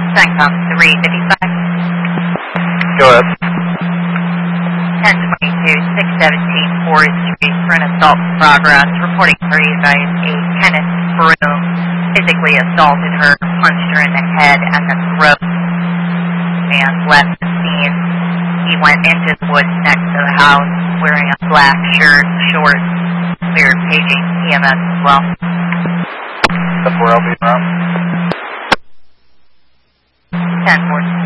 CENTCOM 355. Go ahead. 1022, 617 Forest Street for an assault in progress. Reporting for you guys, a Kenneth Broom physically assaulted her, punched her in the head and the throat, and left the scene. He went into the woods next to the house wearing a black shirt, shorts. We are paging EMS as well. That's where I'll be around. 1014.